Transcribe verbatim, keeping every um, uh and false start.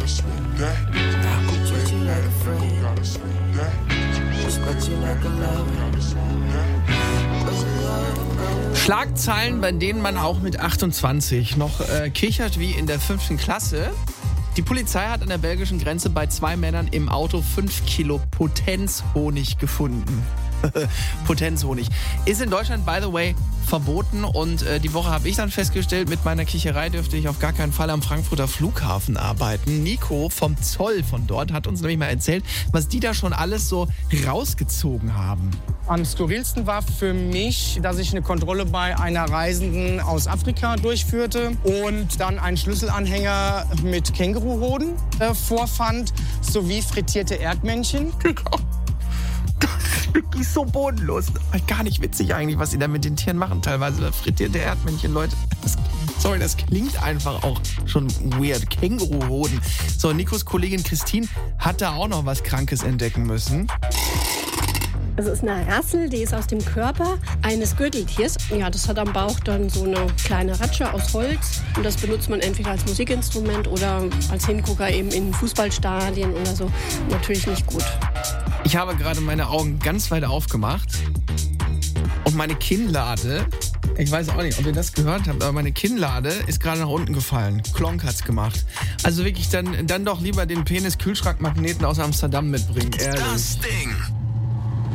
Schlagzeilen, bei denen man auch mit achtundzwanzig noch äh, kichert wie in der fünften Klasse. Die Polizei hat an der belgischen Grenze bei zwei Männern im Auto fünf Kilo Potenzhonig gefunden. Potenzhonig. Ist in Deutschland, by the way, verboten und äh, die Woche habe ich dann festgestellt, mit meiner Kicherei dürfte ich auf gar keinen Fall am Frankfurter Flughafen arbeiten. Nico vom Zoll von dort hat uns nämlich mal erzählt, was die da schon alles so rausgezogen haben. Am skurrilsten war für mich, dass ich eine Kontrolle bei einer Reisenden aus Afrika durchführte und dann einen Schlüsselanhänger mit Känguruhoden äh, vorfand, sowie frittierte Erdmännchen. Die ist so bodenlos. Gar nicht witzig eigentlich, was sie da mit den Tieren machen. Teilweise frittierte Erdmännchen, Leute. Das, sorry, das klingt einfach auch schon weird. Känguruhoden. So, Nikos Kollegin Christine hat da auch noch was Krankes entdecken müssen. Es ist eine Rassel, die ist aus dem Körper eines Gürteltiers. Ja, das hat am Bauch dann so eine kleine Ratsche aus Holz. Und das benutzt man entweder als Musikinstrument oder als Hingucker eben in Fußballstadien oder so. Natürlich nicht gut. Ich habe gerade meine Augen ganz weit aufgemacht und meine Kinnlade, ich weiß auch nicht, ob ihr das gehört habt, aber meine Kinnlade ist gerade nach unten gefallen. Klonk hat's gemacht. Also wirklich, dann, dann doch lieber den Penis-Kühlschrankmagneten aus Amsterdam mitbringen, ehrlich. Das Ding.